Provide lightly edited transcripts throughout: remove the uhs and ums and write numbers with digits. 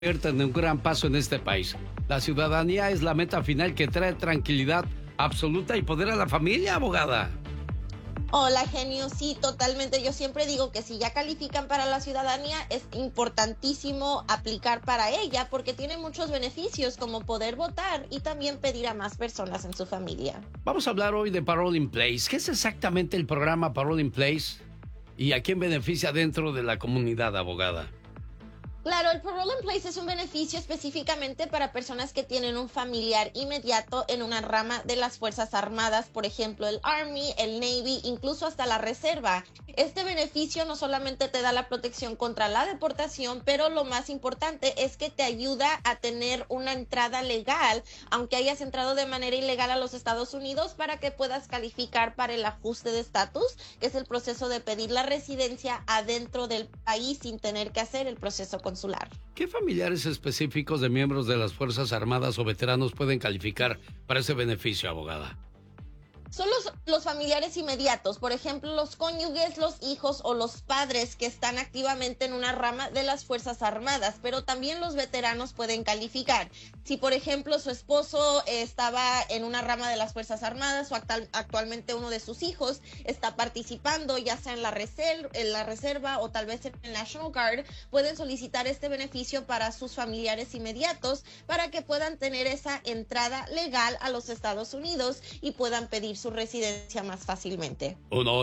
en un gran paso en este país. La ciudadanía es la meta final que trae tranquilidad absoluta y poder a la familia, abogada. Hola, genio, sí, totalmente. Yo siempre digo que si ya califican para la ciudadanía, es importantísimo aplicar para ella porque tiene muchos beneficios como poder votar y también pedir a más personas en su familia. Vamos a hablar hoy de Parole in Place. ¿Qué es exactamente el programa Parole in Place y a quién beneficia dentro de la comunidad, abogada? Claro, el Parole in Place es un beneficio específicamente para personas que tienen un familiar inmediato en una rama de las Fuerzas Armadas, por ejemplo, el Army, el Navy, incluso hasta la Reserva. Este beneficio no solamente te da la protección contra la deportación, pero lo más importante es que te ayuda a tener una entrada legal, aunque hayas entrado de manera ilegal a los Estados Unidos, para que puedas calificar para el ajuste de estatus, que es el proceso de pedir la residencia adentro del país sin tener que hacer el proceso consular. ¿Qué familiares específicos de miembros de las Fuerzas Armadas o veteranos pueden calificar para ese beneficio, abogada? Son los familiares inmediatos, por ejemplo, los cónyuges, los hijos o los padres que están activamente en una rama de las Fuerzas Armadas, pero también los veteranos pueden calificar. Si, por ejemplo, su esposo estaba en una rama de las Fuerzas Armadas o actualmente uno de sus hijos está participando, ya sea en la reserva o tal vez en el National Guard, pueden solicitar este beneficio para sus familiares inmediatos para que puedan tener esa entrada legal a los Estados Unidos y puedan pedir su residencia más fácilmente.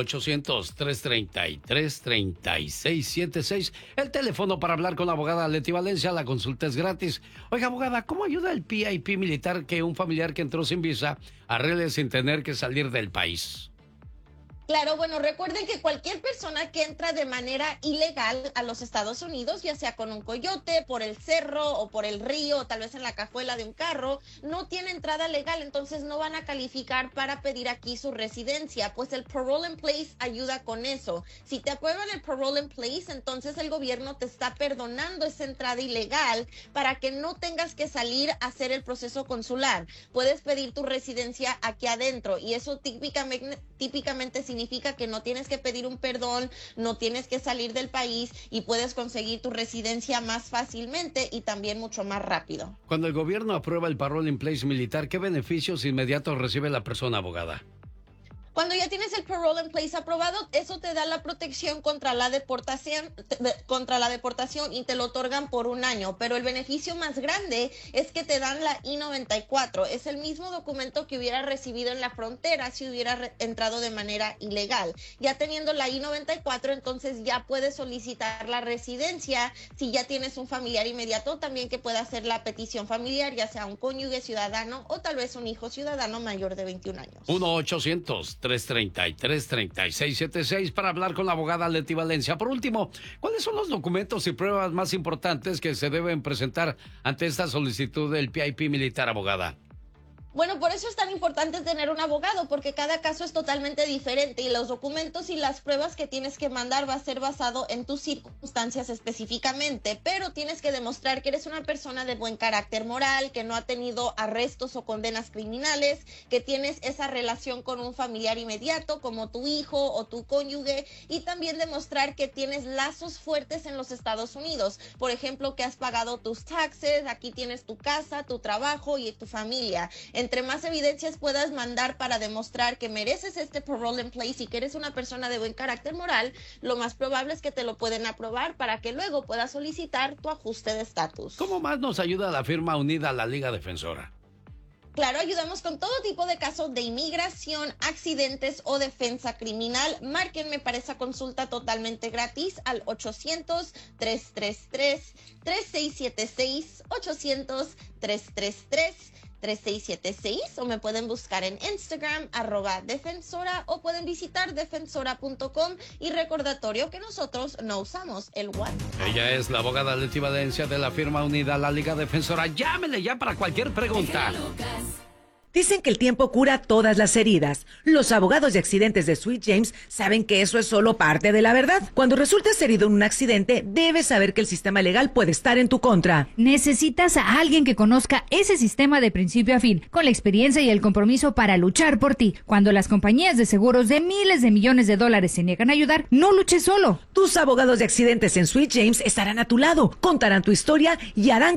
1-800-333-3676. El teléfono para hablar con la abogada Leti Valencia. La consulta es gratis. Oiga, abogada, ¿cómo ayuda el PIP militar que un familiar que entró sin visa arregle sin tener que salir del país? Claro, bueno, recuerden que cualquier persona que entra de manera ilegal a los Estados Unidos, ya sea con un coyote, por el cerro o por el río, o tal vez en la cajuela de un carro, no tiene entrada legal, entonces no van a calificar para pedir aquí su residencia, pues el Parole in Place ayuda con eso. Si te aprueban el Parole in Place, entonces el gobierno te está perdonando esa entrada ilegal para que no tengas que salir a hacer el proceso consular. Puedes pedir tu residencia aquí adentro y eso típicamente significa que no tienes que pedir un perdón, no tienes que salir del país y puedes conseguir tu residencia más fácilmente y también mucho más rápido. Cuando el gobierno aprueba el Parole in Place militar, ¿qué beneficios inmediatos recibe la persona, abogada? Cuando ya tienes el Parole in Place aprobado, eso te da la protección contra la deportación y te lo otorgan por un año. Pero el beneficio más grande es que te dan la I-94. Es el mismo documento que hubiera recibido en la frontera si hubiera entrado de manera ilegal. Ya teniendo la I-94, entonces ya puedes solicitar la residencia. Si ya tienes un familiar inmediato, también que pueda hacer la petición familiar, ya sea un cónyuge ciudadano o tal vez un hijo ciudadano mayor de 21 años. 1-800-333-3676 para hablar con la abogada Leti Valencia. Por último, ¿cuáles son los documentos y pruebas más importantes que se deben presentar ante esta solicitud del PIP militar, abogada? Bueno, por eso es tan importante tener un abogado, porque cada caso es totalmente diferente y los documentos y las pruebas que tienes que mandar va a ser basado en tus circunstancias específicamente, pero tienes que demostrar que eres una persona de buen carácter moral, que no ha tenido arrestos o condenas criminales, que tienes esa relación con un familiar inmediato como tu hijo o tu cónyuge y también demostrar que tienes lazos fuertes en los Estados Unidos, por ejemplo, que has pagado tus taxes, aquí tienes tu casa, tu trabajo y tu familia. Entre más evidencias puedas mandar para demostrar que mereces este Parole in Place y que eres una persona de buen carácter moral, lo más probable es que te lo pueden aprobar para que luego puedas solicitar tu ajuste de estatus. ¿Cómo más nos ayuda la firma unida a la Liga Defensora? Claro, ayudamos con todo tipo de casos de inmigración, accidentes o defensa criminal. Márquenme para esa consulta totalmente gratis al 800-333-3676, 800-333-3676 o me pueden buscar en Instagram @defensora o pueden visitar defensora.com y recordatorio que nosotros no usamos el WhatsApp. Ella es la abogada Leti Valencia de la firma unida a la Liga Defensora. Llámele ya para cualquier pregunta. Dicen que el tiempo cura todas las heridas. Los abogados de accidentes de Sweet James saben que eso es solo parte de la verdad. Cuando resultes herido en un accidente, debes saber que el sistema legal puede estar en tu contra. Necesitas a alguien que conozca ese sistema de principio a fin, con la experiencia y el compromiso para luchar por ti. Cuando las compañías de seguros de miles de millones de dólares se niegan a ayudar, no luches solo. Tus abogados de accidentes en Sweet James estarán a tu lado, contarán tu historia y harán